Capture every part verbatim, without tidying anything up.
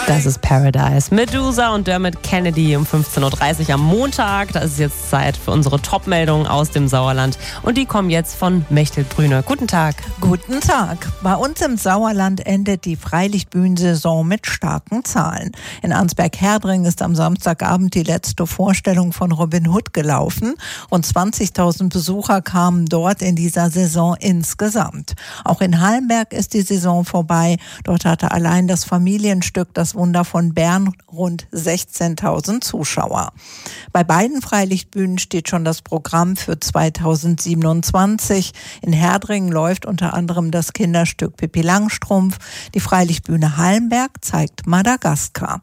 Das ist Paradise. Medusa und Dermot Kennedy um fünfzehn Uhr dreißig am Montag. Da ist es jetzt Zeit für unsere Top-Meldungen aus dem Sauerland. Und die kommen jetzt von Mechthild Brüne. Guten Tag. Guten Tag. Bei uns im Sauerland endet die Freilichtbühnensaison mit starken Zahlen. In Arnsberg-Herdring ist am Samstagabend die letzte Vorstellung von Robin Hood gelaufen. Rund zwanzigtausend Besucher kamen dort in dieser Saison insgesamt. Auch in Hallenberg ist die Saison vorbei. Dort hatte allein das Familienstück Das Wunder von Bern rund sechzehntausend Zuschauer. Bei beiden Freilichtbühnen steht schon das Programm für zweitausendsiebenundzwanzig. In Herdring läuft unter anderem das Kinderstück Pippi Langstrumpf. Die Freilichtbühne Hallenberg zeigt Madagaskar.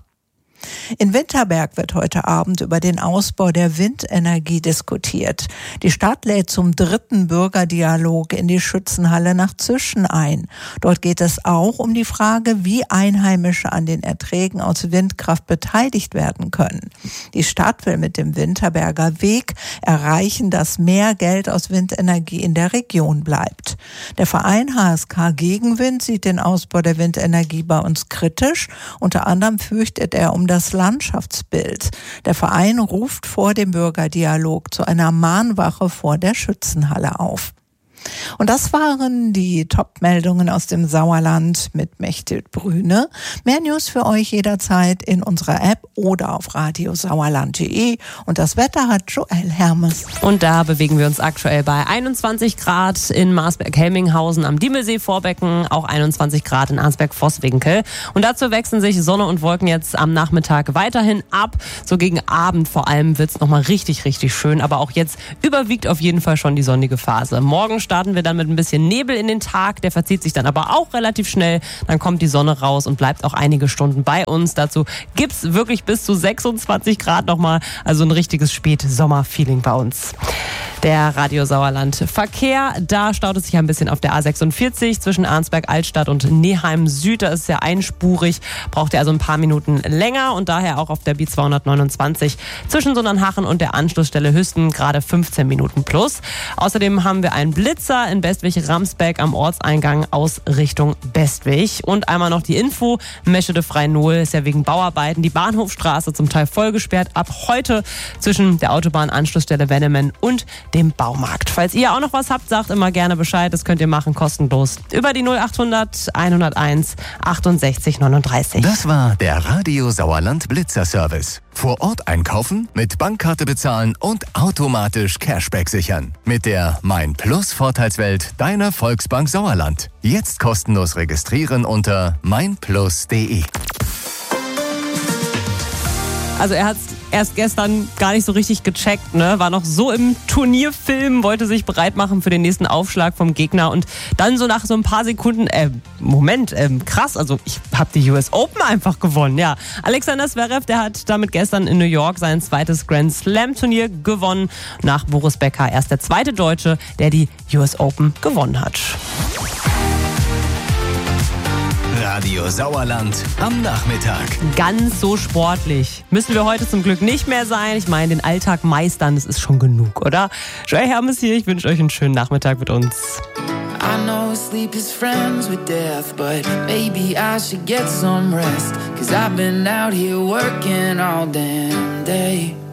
In Winterberg wird heute Abend über den Ausbau der Windenergie diskutiert. Die Stadt lädt zum dritten Bürgerdialog in die Schützenhalle nach Züschen ein. Dort geht es auch um die Frage, wie Einheimische an den Erträgen aus Windkraft beteiligt werden können. Die Stadt will mit dem Winterberger Weg erreichen, dass mehr Geld aus Windenergie in der Region bleibt. Der Verein H S K Gegenwind sieht den Ausbau der Windenergie bei uns kritisch. Unter anderem fürchtet er um das Landschaftsbild. Der Verein ruft vor dem Bürgerdialog zu einer Mahnwache vor der Schützenhalle auf. Und das waren die Top-Meldungen aus dem Sauerland mit Mechthild Brüne. Mehr News für euch jederzeit in unserer App oder auf radiosauerland punkt de. Und das Wetter hat Joel Hermes. Und da bewegen wir uns aktuell bei einundzwanzig Grad in Marsberg-Helminghausen am Diemelsee-Vorbecken, auch einundzwanzig Grad in Arnsberg-Vosswinkel. Und dazu wechseln sich Sonne und Wolken jetzt am Nachmittag weiterhin ab. So gegen Abend vor allem wird es nochmal richtig, richtig schön. Aber auch jetzt überwiegt auf jeden Fall schon die sonnige Phase. Morgen starten wir dann mit ein bisschen Nebel in den Tag. Der verzieht sich dann aber auch relativ schnell. Dann kommt die Sonne raus und bleibt auch einige Stunden bei uns. Dazu gibt's wirklich bis zu sechsundzwanzig Grad nochmal. Also ein richtiges Spätsommer-Feeling bei uns. Der Radio Sauerland Verkehr, da staut es sich ein bisschen auf der A sechsundvierzig zwischen Arnsberg-Altstadt und Neheim Süd. Da ist es ja einspurig, braucht ihr also ein paar Minuten länger und daher auch auf der B zweihundertneunundzwanzig zwischen Sundernhachen und der Anschlussstelle Hüsten gerade fünfzehn Minuten plus. Außerdem haben wir einen Blitzer in Bestwig-Ramsbeck am Ortseingang aus Richtung Bestwig. Und einmal noch die Info, Meschede Frei-Nohl ist ja wegen Bauarbeiten die Bahnhofstraße zum Teil voll gesperrt. Ab heute zwischen der Autobahnanschlussstelle Wennemen und dem Baumarkt. Falls ihr auch noch was habt, sagt immer gerne Bescheid. Das könnt ihr machen kostenlos über die null achthundert hunderteins achtundsechzig neununddreißig. Das war der Radio Sauerland Blitzer Service. Vor Ort einkaufen, mit Bankkarte bezahlen und automatisch Cashback sichern. Mit der Mein Plus Vorteilswelt deiner Volksbank Sauerland. Jetzt kostenlos registrieren unter meinplus punkt de. Also er hat erst gestern gar nicht so richtig gecheckt, ne? War noch so im Turnierfilm, wollte sich bereit machen für den nächsten Aufschlag vom Gegner und dann so nach so ein paar Sekunden, äh, Moment, äh, krass, also ich habe die U S Open einfach gewonnen, ja. Alexander Zverev, der hat damit gestern in New York sein zweites Grand Slam Turnier gewonnen. Nach Boris Becker erst der zweite Deutsche, der die U S Open gewonnen hat. Radio Sauerland am Nachmittag. Ganz so sportlich müssen wir heute zum Glück nicht mehr sein. Ich meine, den Alltag meistern, das ist schon genug, oder? Joel Hermes hier, ich wünsche euch einen schönen Nachmittag mit uns. I know sleep is friends with death, but maybe I should get some rest, 'cause I've been out here working all damn day.